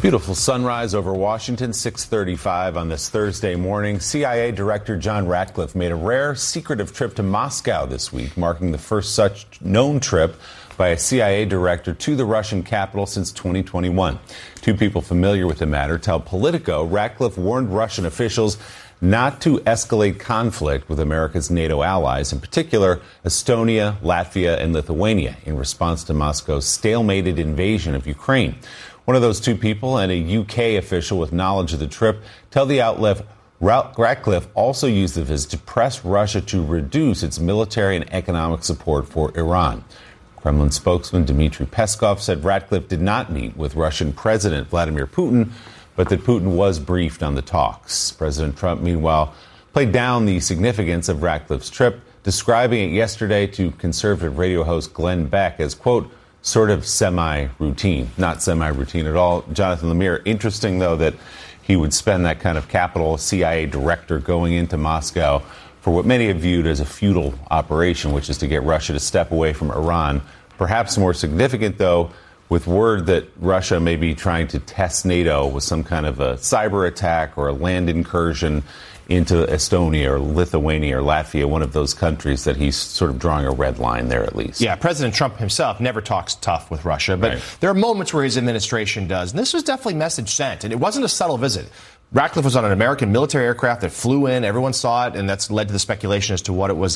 Beautiful sunrise over Washington, 6:35 on this Thursday morning. CIA Director John Ratcliffe made a rare, secretive trip to Moscow this week, marking the first such known trip by a CIA director to the Russian capital since 2021. Two people familiar with the matter tell Politico Ratcliffe warned Russian officials not to escalate conflict with America's NATO allies, in particular Estonia, Latvia, and Lithuania, in response to Moscow's stalemated invasion of Ukraine. One of those two people and a UK official with knowledge of the trip tell the outlet Ratcliffe also used the visit to press Russia to reduce its military and economic support for Iran. Kremlin spokesman Dmitry Peskov said Ratcliffe did not meet with Russian President Vladimir Putin, but that Putin was briefed on the talks. President Trump, meanwhile, played down the significance of Ratcliffe's trip, describing it yesterday to conservative radio host Glenn Beck as, quote, sort of semi-routine. Not semi-routine at all. Jonathan Lemire, interesting, though, that he would spend that kind of capital CIA director going into Moscow for what many have viewed as a futile operation, which is to get Russia to step away from Iran. Perhaps more significant, though, with word that Russia may be trying to test NATO with some kind of a cyber attack or a land incursion into Estonia or Lithuania or Latvia, one of those countries that he's sort of drawing a red line there at least. Yeah, President Trump himself never talks tough with Russia, but there are moments where his administration does. And this was definitely message sent, and it wasn't a subtle visit. Ratcliffe was on an American military aircraft that flew in. Everyone saw it, and that's led to the speculation as to what it was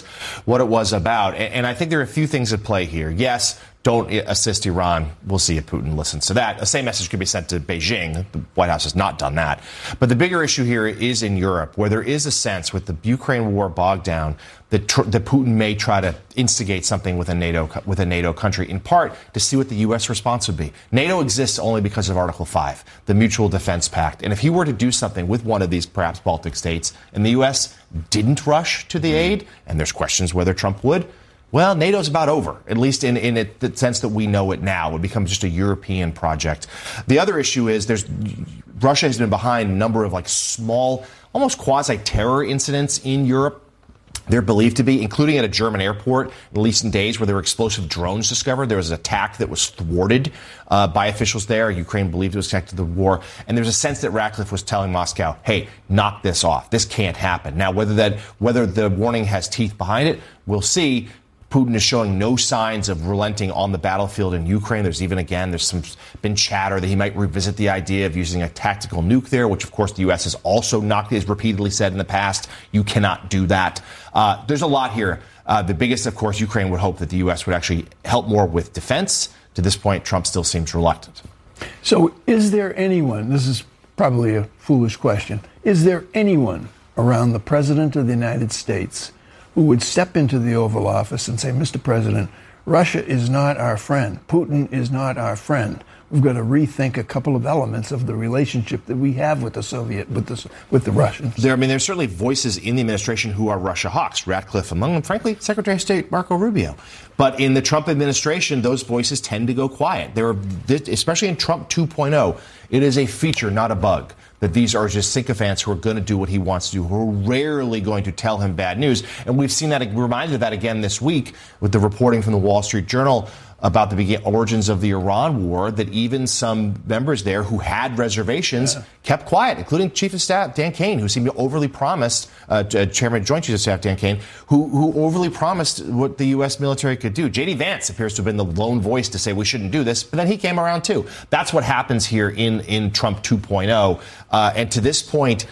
about. And I think there are a few things at play here. Yes, don't assist Iran. We'll see if Putin listens to that. The same message could be sent to Beijing. The White House has not done that. But the bigger issue here is in Europe, where there is a sense with the Ukraine war bogged down that Putin may try to instigate something with a NATO country, in part to see what the U.S. response would be. NATO exists only because of Article 5, the Mutual Defense Pact. And if he were to do something with one of these, perhaps Baltic states, and the U.S. didn't rush to the aid, and there's questions whether Trump would, well, NATO's about over, at least in the sense that we know it now. It becomes just a European project. The other issue is Russia has been behind a number of small, almost quasi-terror incidents in Europe. They're believed to be, including at a German airport in recent days where there were explosive drones discovered. There was an attack that was thwarted by officials there. Ukraine believed it was connected to the war. And there's a sense that Ratcliffe was telling Moscow, hey, knock this off. This can't happen. Now, whether the warning has teeth behind it, we'll see. Putin is showing no signs of relenting on the battlefield in Ukraine. There's been chatter that he might revisit the idea of using a tactical nuke there, which, of course, the U.S. has also has repeatedly said in the past, you cannot do that. There's a lot here. The biggest, of course, Ukraine would hope that the U.S. would actually help more with defense. To this point, Trump still seems reluctant. So is there anyone, this is probably a foolish question, is there anyone around the President of the United States who would step into the Oval Office and say, Mr. President, Russia is not our friend. Putin is not our friend. We've got to rethink a couple of elements of the relationship that we have with with the Russians. There's certainly voices in the administration who are Russia hawks, Ratcliffe among them, frankly, Secretary of State Marco Rubio. But in the Trump administration, those voices tend to go quiet. Especially in Trump 2.0, it is a feature, not a bug, that these are just sycophants who are going to do what he wants to do, who are rarely going to tell him bad news. And we've seen that, reminded of that again this week with the reporting from the Wall Street Journal about the origins of the Iran war, that even some members there who had reservations kept quiet, including Chief of Staff Dan Kane, who seemed to overly promised, Chairman of Joint Chiefs of Staff Dan Kane, who overly promised what the U.S. military could do. J.D. Vance appears to have been the lone voice to say we shouldn't do this, but then he came around too. That's what happens here in Trump 2.0. And to this point,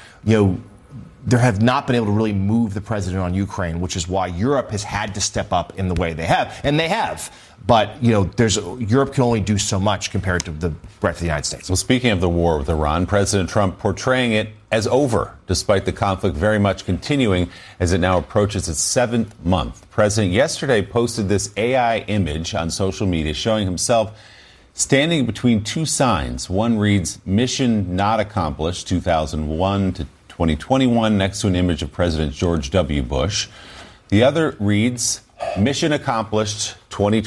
there have not been able to really move the president on Ukraine, which is why Europe has had to step up in the way they have. And they have. But, Europe can only do so much compared to the breadth of the United States. Well, speaking of the war with Iran, President Trump portraying it as over, despite the conflict very much continuing as it now approaches its 7th month. The president yesterday posted this AI image on social media showing himself standing between two signs. One reads, Mission Not Accomplished, 2001 to 2021, next to an image of President George W. Bush. The other reads, Mission Accomplished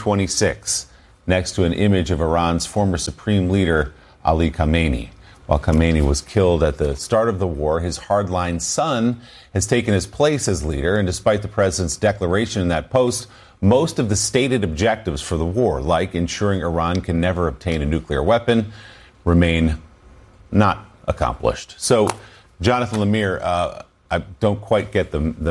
2026, next to an image of Iran's former supreme leader, Ali Khamenei. While Khamenei was killed at the start of the war, his hardline son has taken his place as leader. And despite the president's declaration in that post, most of the stated objectives for the war, like ensuring Iran can never obtain a nuclear weapon, remain not accomplished. So, Jonathan Lemire, I don't quite get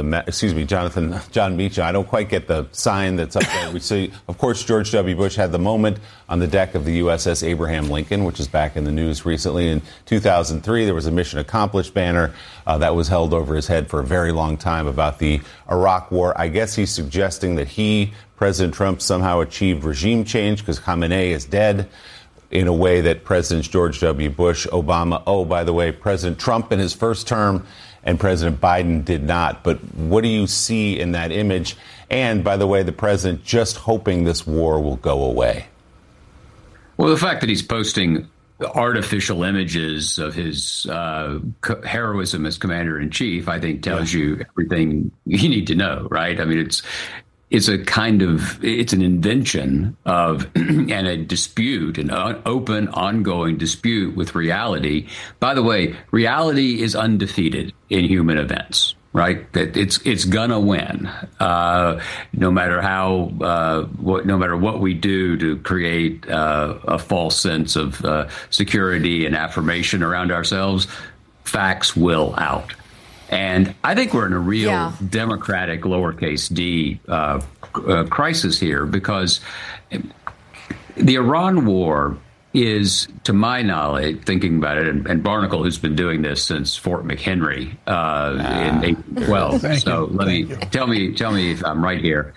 John Meacham, I don't quite get the sign that's up there. We see, of course, George W. Bush had the moment on the deck of the USS Abraham Lincoln, which is back in the news recently. In 2003, there was a mission accomplished banner that was held over his head for a very long time about the Iraq War. I guess he's suggesting that President Trump, somehow achieved regime change because Khamenei is dead, in a way that Presidents George W. Bush, Obama, by the way, President Trump in his first term, and President Biden did not. But what do you see in that image? And, by the way, the president just hoping this war will go away. Well, the fact that he's posting artificial images of his heroism as commander-in-chief, I think tells you everything you need to know, right? I mean, it's an invention of and a dispute, an open, ongoing dispute with reality. By the way, reality is undefeated in human events, right? That it's gonna win, no matter what we do to create a false sense of security and affirmation around ourselves. Facts will out. And I think we're in a real democratic lowercase d crisis here, because the Iran war is, to my knowledge, thinking about it, and Barnacle, who's been doing this since Fort McHenry in 1812. So tell me if I'm right here.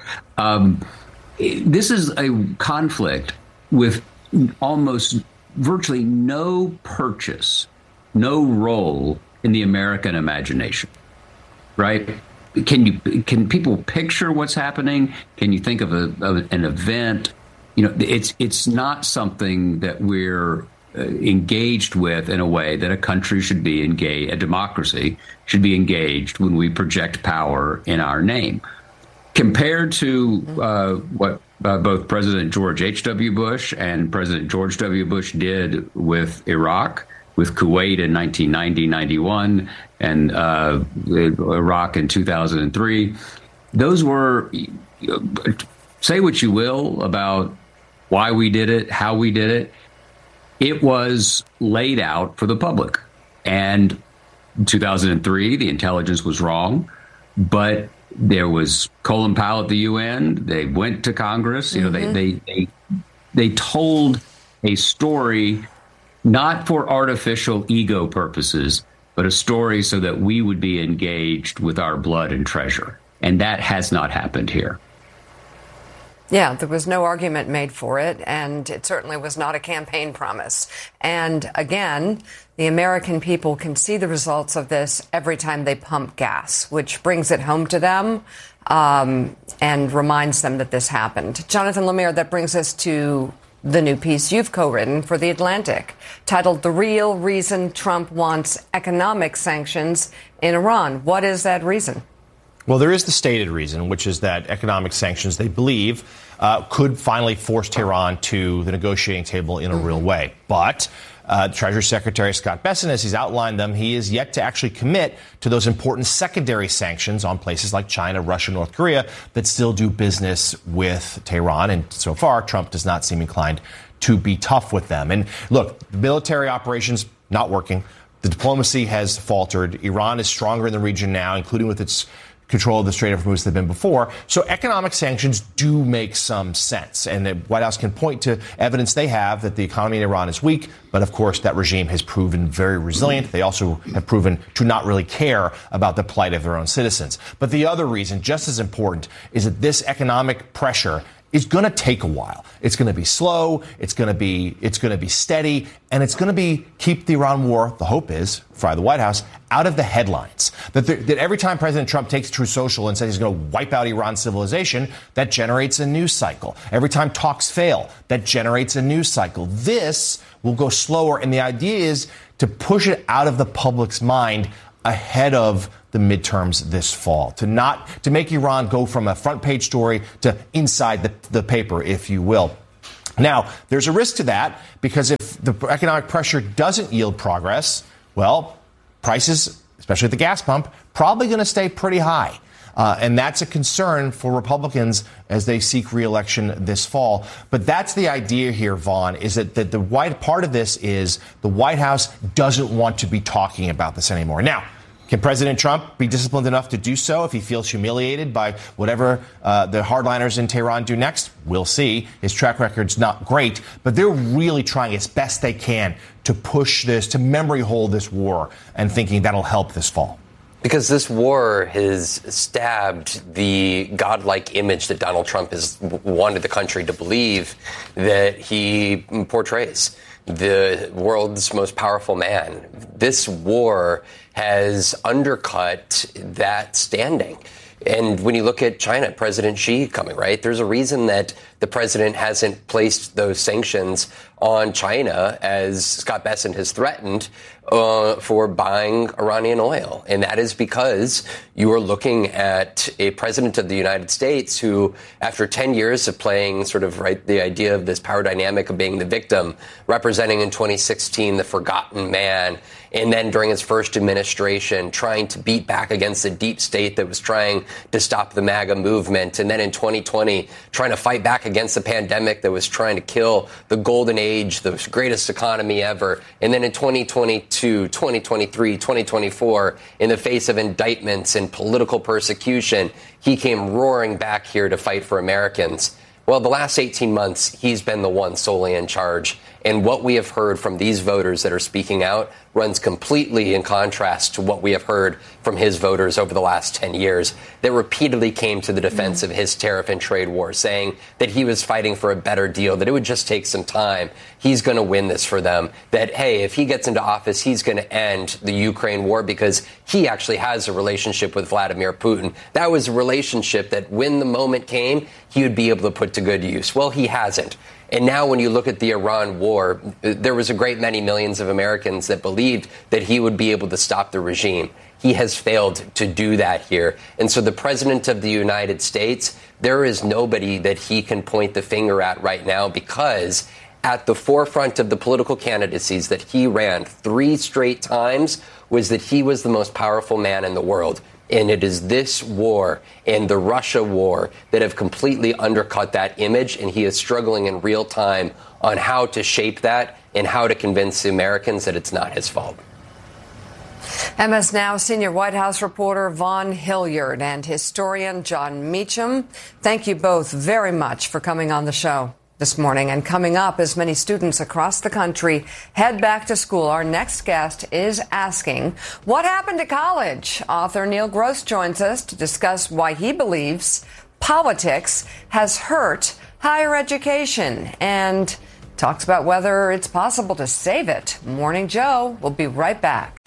This is a conflict with almost virtually no purchase, no role in the American imagination, right? Can people picture what's happening? Can you think of an event? You know, it's not something that we're engaged with in a way that a country should be engaged, a democracy should be engaged when we project power in our name. Compared to what both President George H.W. Bush and President George W. Bush did with Iraq, with Kuwait in 1990-91 and Iraq in 2003. Those were, say what you will about why we did it, how we did it. It was laid out for the public. And in 2003, the intelligence was wrong, but there was Colin Powell at the UN. They went to Congress. You know, they told a story not for artificial ego purposes, but a story so that we would be engaged with our blood and treasure. And that has not happened here. Yeah, there was no argument made for it, and it certainly was not a campaign promise. And again, the American people can see the results of this every time they pump gas, which brings it home to them and reminds them that this happened. Jonathan Lemire, that brings us to the new piece you've co-written for The Atlantic, titled "The Real Reason Trump Wants Economic Sanctions in Iran." What is that reason? Well, there is the stated reason, which is that economic sanctions, they believe, could finally force Tehran to the negotiating table in a real way. But Treasury Secretary Scott Bessent, as he's outlined them, he is yet to actually commit to those important secondary sanctions on places like China, Russia, North Korea that still do business with Tehran. And so far, Trump does not seem inclined to be tough with them. And look, the military operations not working. The diplomacy has faltered. Iran is stronger in the region now, including with its control of the Strait of Hormuz than been before. So economic sanctions do make some sense. And the White House can point to evidence they have that the economy in Iran is weak. But of course, that regime has proven very resilient. They also have proven to not really care about the plight of their own citizens. But the other reason, just as important, is that this economic pressure is going to take a while. It's going to be slow. It's going to be steady, and it's going to keep the Iran war. The hope is, by the White House, out of the headlines. That every time President Trump takes Truth Social and says he's going to wipe out Iran's civilization, that generates a news cycle. Every time talks fail, that generates a news cycle. This will go slower, and the idea is to push it out of the public's mind ahead of the midterms this fall, to make Iran go from a front page story to inside the paper, if you will. Now, there's a risk to that, because if the economic pressure doesn't yield progress, well, prices, especially at the gas pump, probably going to stay pretty high. And that's a concern for Republicans as they seek re-election this fall. But that's the idea here, Vaughn, is that the white part of this is the White House doesn't want to be talking about this anymore. Now, can President Trump be disciplined enough to do so if he feels humiliated by whatever the hardliners in Tehran do next? We'll see. His track record's not great, but they're really trying as best they can to push this, to memory hold this war, and thinking that'll help this fall. Because this war has stabbed the godlike image that Donald Trump has wanted the country to believe that he portrays. The world's most powerful man. This war has undercut that standing. And when you look at China, President Xi coming, right, there's a reason that the president hasn't placed those sanctions on China, as Scott Bessent has threatened, for buying Iranian oil. And that is because you are looking at a president of the United States who, after 10 years of playing sort of right the idea of this power dynamic of being the victim, representing in 2016 the forgotten man, and then during his first administration trying to beat back against the deep state that was trying to stop the MAGA movement, and then in 2020 trying to fight back against the pandemic that was trying to kill the golden age, the greatest economy ever, and then in 2022, 2023, 2024, in the face of indictments and political persecution, he came roaring back here to fight for Americans. Well, the last 18 months, he's been the one solely in charge. And what we have heard from these voters that are speaking out runs completely in contrast to what we have heard from his voters over the last 10 years that repeatedly came to the defense of his tariff and trade war, saying that he was fighting for a better deal, that it would just take some time. He's going to win this for them, that, hey, if he gets into office, he's going to end the Ukraine war because he actually has a relationship with Vladimir Putin. That was a relationship that when the moment came, he would be able to put to good use. Well, he hasn't. And now when you look at the Iran war, there was a great many millions of Americans that believed that he would be able to stop the regime. He has failed to do that here. And so the president of the United States, there is nobody that he can point the finger at right now, because at the forefront of the political candidacies that he ran 3 straight times was that he was the most powerful man in the world. And it is this war and the Russia war that have completely undercut that image. And he is struggling in real time on how to shape that and how to convince the Americans that it's not his fault. MS Now senior White House reporter Vaughn Hilliard and historian John Meacham. Thank you both very much for coming on the show this morning. And coming up, as many students across the country head back to school, our next guest is asking, what happened to college? Author Neil Gross joins us to discuss why he believes politics has hurt higher education and talks about whether it's possible to save it. Morning Joe will be right back.